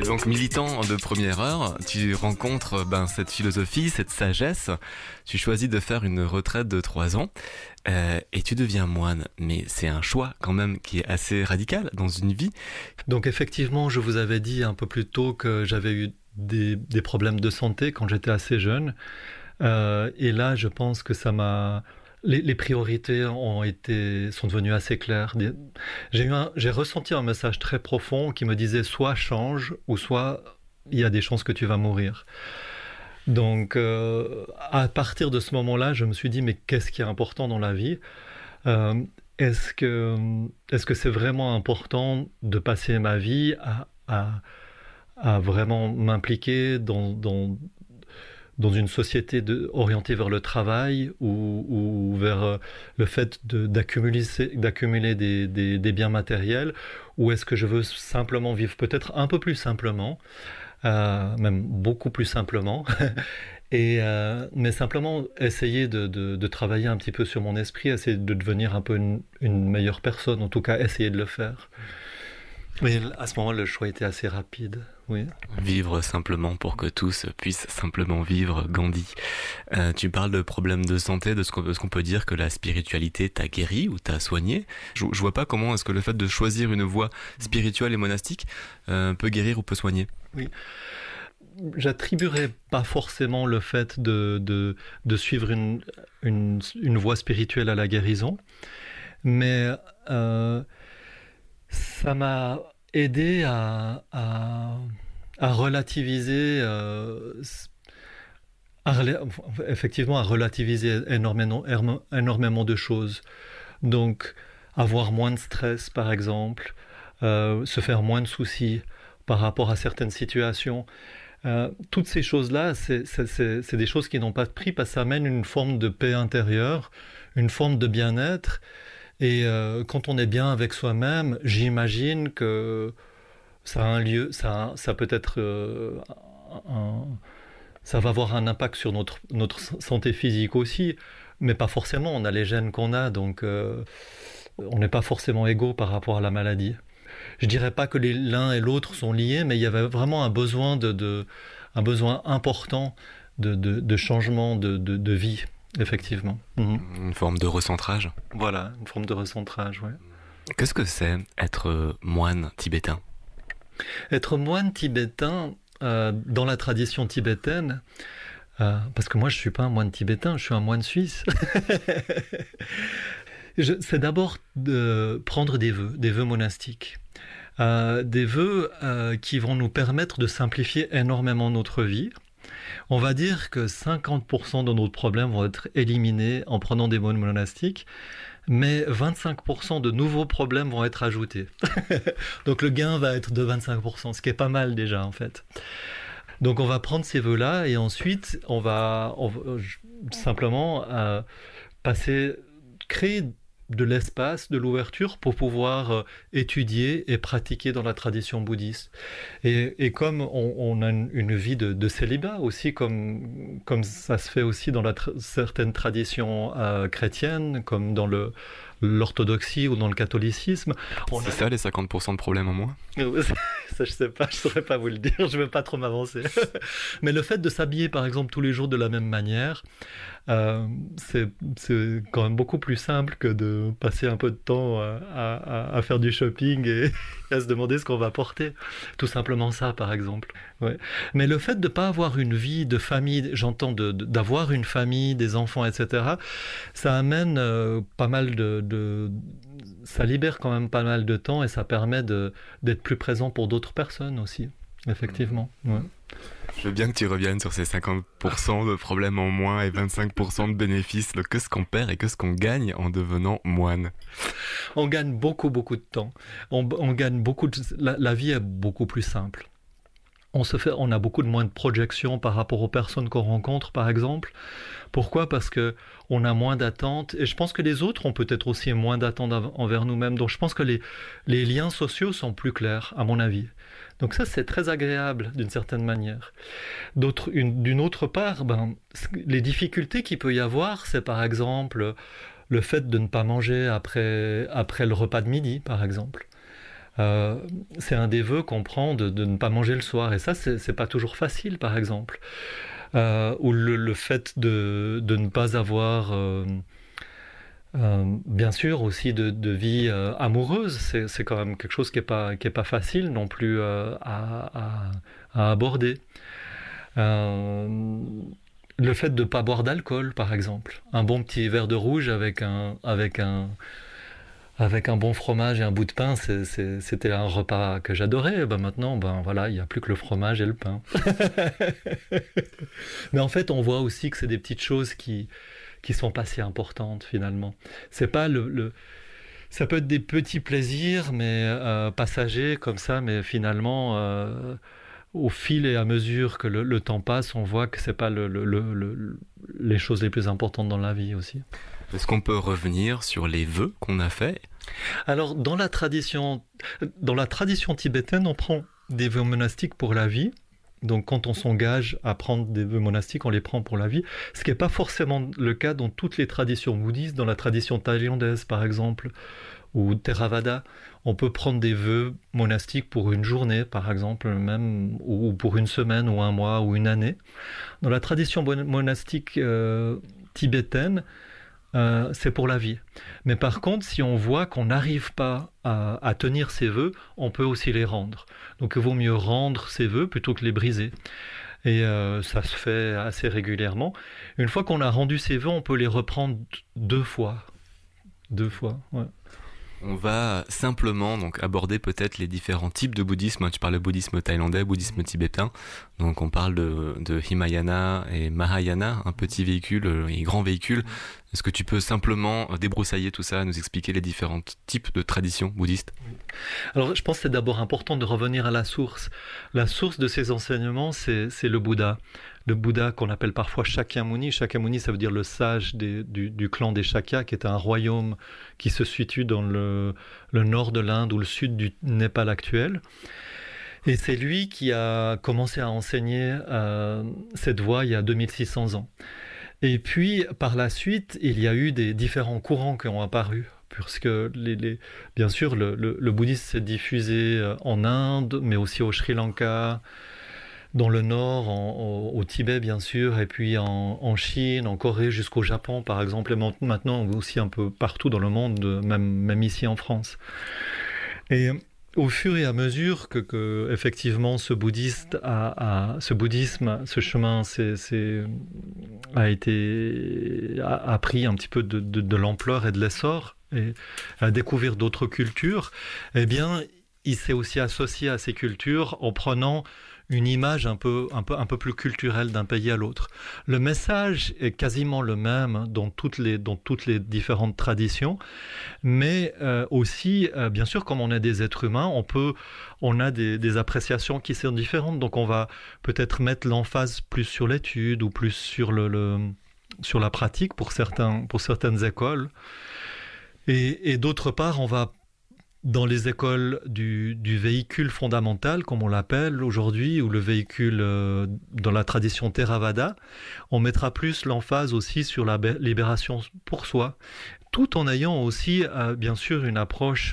Donc militant de première heure, tu rencontres cette philosophie, cette sagesse, tu choisis de faire une retraite de 3 ans et tu deviens moine. Mais c'est un choix quand même qui est assez radical dans une vie. Donc effectivement, je vous avais dit un peu plus tôt que j'avais eu des problèmes de santé quand j'étais assez jeune. Et là, je pense que ça m'a... Les priorités sont devenues assez claires. J'ai ressenti un message très profond qui me disait soit change ou soit il y a des chances que tu vas mourir. Donc à partir de ce moment-là, je me suis dit mais qu'est-ce qui est important dans la vie ? Est-ce que c'est vraiment important de passer ma vie à vraiment m'impliquer dans une société orientée vers le travail ou vers le fait d'accumuler des biens matériels, ou est-ce que je veux simplement vivre peut-être un peu plus simplement, même beaucoup plus simplement, mais simplement essayer de travailler un petit peu sur mon esprit, essayer de devenir un peu une meilleure personne, en tout cas essayer de le faire. Mais à ce moment, le choix était assez rapide. Oui. Vivre simplement pour que tous puissent simplement vivre, Gandhi. Tu parles de problèmes de santé, de ce qu'on peut dire que la spiritualité t'a guéri ou t'a soigné. Je vois pas comment est-ce que le fait de choisir une voie spirituelle et monastique peut guérir ou peut soigner. Oui. J'attribuerais pas forcément le fait de suivre une voie spirituelle à la guérison, mais ça m'a aidé à relativiser, effectivement à relativiser énormément de choses. Donc avoir moins de stress par exemple, se faire moins de soucis par rapport à certaines situations. Toutes ces choses-là, c'est des choses qui n'ont pas de prix parce que ça amène une forme de paix intérieure, une forme de bien-être. Et quand on est bien avec soi-même, j'imagine que ça a un lieu, ça peut être ça va avoir un impact sur notre santé physique aussi, mais pas forcément. On a les gènes qu'on a, donc on n'est pas forcément égaux par rapport à la maladie. Je dirais pas que l'un et l'autre sont liés, mais il y avait vraiment un besoin un besoin important de changement de vie. Effectivement. Une forme de recentrage. Voilà, une forme de recentrage, ouais. Qu'est-ce que c'est être moine tibétain ? Être moine tibétain, dans la tradition tibétaine, parce que moi je ne suis pas un moine tibétain, je suis un moine suisse. C'est d'abord de prendre des vœux monastiques. Des vœux qui vont nous permettre de simplifier énormément notre vie. On va dire que 50% de nos problèmes vont être éliminés en prenant des vœux monastiques, mais 25% de nouveaux problèmes vont être ajoutés. Donc le gain va être de 25%, ce qui est pas mal déjà en fait. Donc on va prendre ces vœux-là et ensuite on va simplement créer de l'espace, de l'ouverture pour pouvoir étudier et pratiquer dans la tradition bouddhiste. Et comme on a une vie de célibat aussi, comme ça se fait aussi dans certaines traditions chrétiennes, comme dans l'orthodoxie ou dans le catholicisme. C'est ça les 50% de problèmes en moins ? Ça je sais pas, je saurais pas vous le dire, je veux pas trop m'avancer. Mais le fait de s'habiller par exemple tous les jours de la même manière, c'est quand même beaucoup plus simple que de passer un peu de temps à faire du shopping et à se demander ce qu'on va porter. Tout simplement ça, par exemple. Ouais. Mais le fait de ne pas avoir une vie de famille, j'entends d'avoir une famille, des enfants, etc., ça amène pas mal ça libère quand même pas mal de temps et ça permet d'être plus présent pour d'autres personnes aussi, effectivement. Ouais. Je veux bien que tu reviennes sur ces 50% de problèmes en moins et 25% de bénéfices. Qu'est-ce qu'on perd et qu'est-ce qu'on gagne en devenant moine ? On gagne beaucoup de temps. On gagne la vie est beaucoup plus simple. On a beaucoup de moins de projections par rapport aux personnes qu'on rencontre, par exemple. Pourquoi ? Parce que on a moins d'attentes. Et je pense que les autres ont peut-être aussi moins d'attentes envers nous-mêmes. Donc je pense que les liens sociaux sont plus clairs, à mon avis. Donc ça, c'est très agréable d'une certaine manière. D'une autre part, les difficultés qu'il peut y avoir, c'est par exemple le fait de ne pas manger après le repas de midi, par exemple. C'est un des vœux qu'on prend de ne pas manger le soir. Et ça, c'est pas toujours facile, par exemple. Ou le fait de ne pas avoir... bien sûr aussi de vie amoureuse, c'est quand même quelque chose qui est pas facile non plus à aborder. Le fait de ne pas boire d'alcool, par exemple. Un bon petit verre de rouge avec un bon fromage et un bout de pain, c'était un repas que j'adorais. Ben maintenant, voilà, il n'y a plus que le fromage et le pain. Mais en fait, on voit aussi que c'est des petites choses qui sont pas si importantes finalement. C'est pas ça peut être des petits plaisirs, mais passagers comme ça, mais finalement, au fil et à mesure que le temps passe, on voit que c'est pas les choses les plus importantes dans la vie aussi. Est-ce qu'on peut revenir sur les vœux qu'on a faits ? Alors, dans la tradition tibétaine, on prend des vœux monastiques pour la vie. Donc, quand on s'engage à prendre des vœux monastiques, on les prend pour la vie. Ce qui n'est pas forcément le cas dans toutes les traditions bouddhistes. Dans la tradition thaïlandaise, par exemple, ou Theravada, on peut prendre des vœux monastiques pour une journée, par exemple, même, ou pour une semaine, ou un mois, ou une année. Dans la tradition monastique tibétaine, c'est pour la vie. Mais par contre, si on voit qu'on n'arrive pas à tenir ses vœux, on peut aussi les rendre. Donc il vaut mieux rendre ses vœux plutôt que les briser. Et ça se fait assez régulièrement. Une fois qu'on a rendu ses vœux, on peut les reprendre deux fois. Ouais. On va simplement donc aborder peut-être les différents types de bouddhisme. Tu parles de bouddhisme thaïlandais, bouddhisme tibétain. Donc on parle de Hinayana et Mahayana, un petit véhicule et grand véhicule. Est-ce que tu peux simplement débroussailler tout ça, nous expliquer les différents types de traditions bouddhistes ? Alors je pense que c'est d'abord important de revenir à la source. La source de ces enseignements, c'est le Bouddha. Le Bouddha qu'on appelle parfois Shakyamuni. Shakyamuni, ça veut dire le sage du clan des Shakyas, qui est un royaume qui se situe dans le nord de l'Inde ou le sud du Népal actuel. Et c'est lui qui a commencé à enseigner cette voie il y a 2600 ans. Et puis, par la suite, il y a eu des différents courants qui ont apparu. Puisque, bien sûr, le bouddhisme s'est diffusé en Inde, mais aussi au Sri Lanka, dans le nord, au Tibet bien sûr, et puis en Chine, en Corée, jusqu'au Japon par exemple, et maintenant aussi un peu partout dans le monde, même ici en France. Et au fur et à mesure que effectivement ce bouddhisme, ce chemin a pris un petit peu de l'ampleur et de l'essor, et à découvrir d'autres cultures, eh bien, il s'est aussi associé à ces cultures en prenant une image un peu plus culturelle d'un pays à l'autre. Le message est quasiment le même dans toutes les différentes traditions, mais aussi, bien sûr, comme on est des êtres humains, on a des appréciations qui sont différentes. Donc on va peut-être mettre l'emphase plus sur l'étude ou plus sur sur la pratique pour certaines écoles. Et d'autre part, on va dans les écoles du véhicule fondamental, comme on l'appelle aujourd'hui, ou le véhicule dans la tradition Theravada, on mettra plus l'emphase aussi sur la libération pour soi, tout en ayant aussi, bien sûr, une approche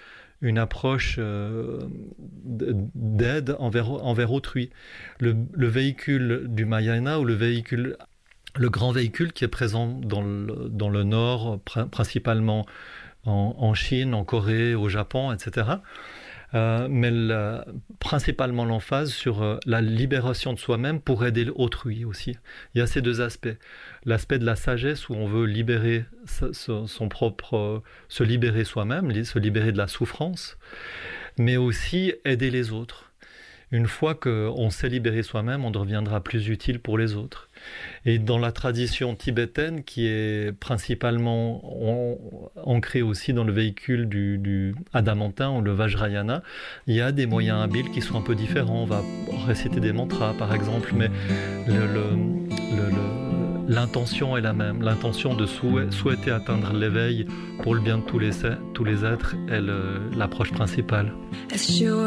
d'aide envers autrui. Le véhicule du Mahayana ou le grand véhicule qui est présent dans le nord, principalement en Chine, en Corée, au Japon, etc. Mais principalement l'emphase sur la libération de soi-même pour aider autrui aussi. Il y a ces deux aspects. L'aspect de la sagesse où on veut libérer se libérer soi-même, se libérer de la souffrance, mais aussi aider les autres. Une fois qu'on s'est libéré soi-même, on deviendra plus utile pour les autres. Et dans la tradition tibétaine, qui est principalement ancrée aussi dans le véhicule du adamantin ou le vajrayana, il y a des moyens habiles qui sont un peu différents. On va réciter des mantras, par exemple, mais l'intention est la même. L'intention de souhaiter atteindre l'éveil pour le bien de tous les êtres est l'approche principale.